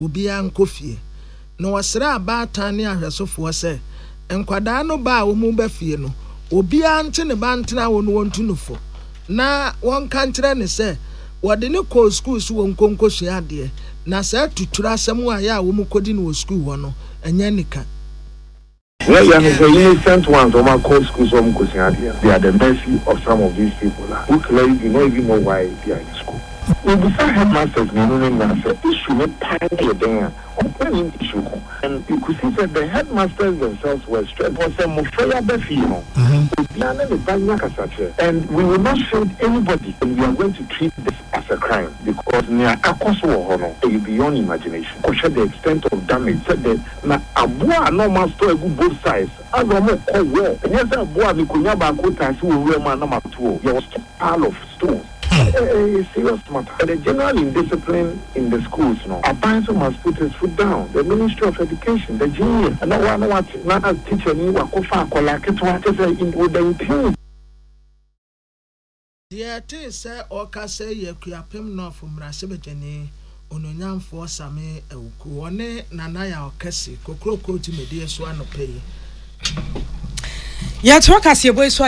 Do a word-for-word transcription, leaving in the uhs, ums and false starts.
obi anko fie na wasra abaatan ne ahwesofo se enkwada no ba wo mu ba fie no obi ante ne bantena wo no wontu no fo na won kan kire ne se wode ne ko school so won konko sua de na sa tutura asem wa ya wo mu kodi no school wo no enya nika. Yeah, yeah, the innocent ones on my core schools, they are the mercy of some of these people who clearly do not even know why they are in school. We before headmasters, meaning that the issue not pioneer there, opening issue, and you could see that the headmasters themselves were stressed for some of fire befino. And we will not shade anybody, and we are going to treat this as a crime because near a cost honor, beyond imagination. Or should the extent of damage said that na abua no master both sides. As a more call war, and yes, a boy, we could never go to see where man number two. There was a pile of stones. A serious matter. The general indiscipline in the schools, no. A parent must put his foot down. The Ministry of Education, the G E, and no one what not as teacher ni wakofa kola ketwa tese in with the impute. The te say oka say ye kuapem no from Rasebejeni ononyamfo same ewuku one nana ya okese kokroko ti medie so anope. Ya to okase boy so